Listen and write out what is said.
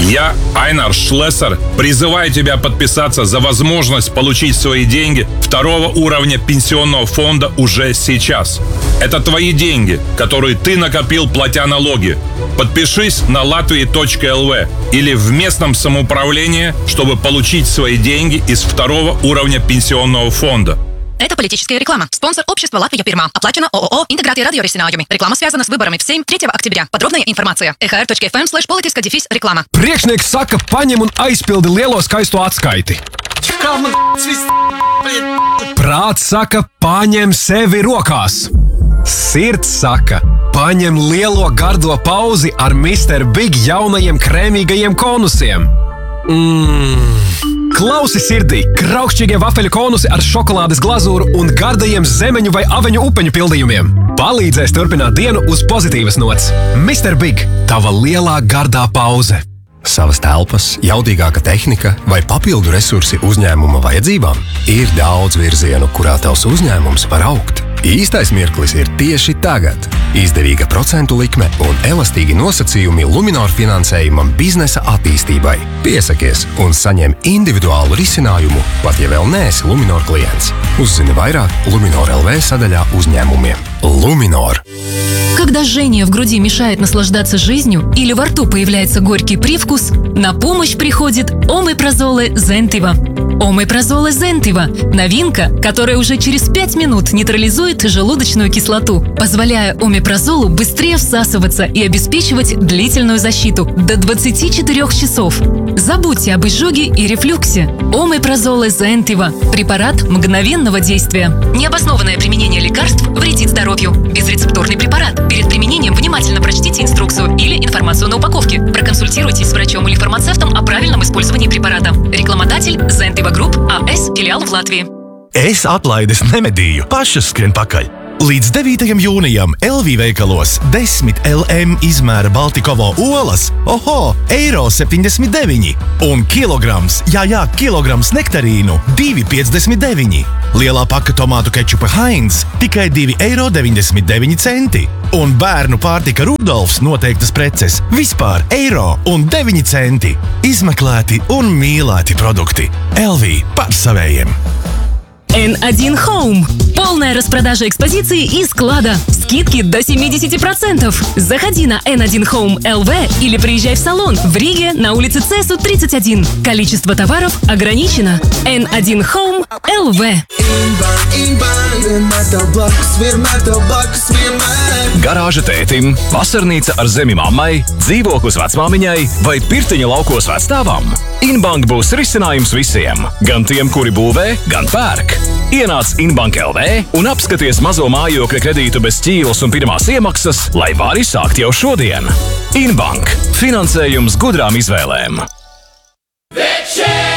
Я, Айнар Шлессер, призываю тебя подписаться за возможность получить свои деньги второго уровня пенсионного фонда уже сейчас. Это твои деньги, которые ты накопил, платя налоги. Подпишись на latvia.lv или в местном самоуправлении, чтобы получить свои деньги из второго уровня пенсионного фонда. Это политическая реклама. Спонсор общества «Латвия Pirmā». Оплачено ООО «Интеграция радиорисинājumi». Реклама связана с выборами в Сейм 3 октября. Подробная информация. ehr.fm/politiska-reklama. Priekšnieks saka, paņem un aizpildi lielo skaisto atskaiti. Prāts saka, paņem sevi rokās. Sirds saka, paņem lielo gardo pauzi ar Mr. Big jaunajiem krēmīgajiem konusiem. Klausi sirdī, kraukšķīgie vafeļu konusi ar šokolādes glazūru un gardajiem zemeņu vai aveņu upeņu pildījumiem. Palīdzēs turpināt dienu uz pozitīvas nots. Mr. Big, tava lielā gardā pauze. Savas telpas, jaudīgāka tehnika vai papildu resursi uzņēmuma vajadzībām? Ir daudz virzienu, kurā tavs uzņēmums var augt. Īstais mirklis ir tieši tagad. Izdevīga procentu likme un elastīgi nosacījumi Luminor finansējumam biznesa attīstībai. Piesakies un saņem individuālu risinājumu, pat ja vēl neesi Luminor klients. Uzzini vairāk Luminor LV садаля uzņēmumiem. Luminor. Когда жжение в груди мешает наслаждаться жизнью или во рту появляется горький привкус, на помощь приходит Омепразоле Зентива. Омепразоле Зентива – новинка, которая уже через 5 минут нейтрализует желудочную кислоту, позволяя омепразолу быстрее всасываться и обеспечивать длительную защиту до 24 часов. Забудьте об изжоге и рефлюксе. Омепразоле Зентива – препарат мгновенного действия. Необоснованное применение лекарств вредит здоровью. Безрецептурный препарат. Перед применением внимательно прочтите инструкцию или информацию на упаковке. Проконсультируйтесь с врачом или фармацевтом о правильном использовании препарата. Рекламодатель Zentiva Group AS, филиал в Латвии. Es atlaides nemedīju, pašas skrien pakaļ. Līdz 9. jūnijam LV veikalos 10 LM izmēra Baltikovo olas, €79 un kilograms nektarīnu 2,59. Lielā paka tomātu kečupa Heinz tikai €2,99 un bērnu pārtika Rudolfs noteiktas preces vispār €1,09. Izmeklēti un mīlēti produkti. LV par savējiem. N1 Home. Полная распродажа экспозиции и склада. Скидки до 70%. Заходи на N1 Home LV или приезжай в салон в Риге на улице Цесу 31. Количество товаров ограничено. N1 Home LV. Garāža tētim, vasarnīca ar zemi mammai, dzīvoklis vecmāmiņai vai pirtiņa laukos vecstāvam. Inbank būs risinājums visiem, gan tiem, kuri būvē, gan pērk. Ienāc Inbank LV un apskaties mazo mājokļa kredītu bez ķīlas un pirmās iemaksas, lai vari sākt jau šodien. Inbank – finansējums gudrām izvēlēm.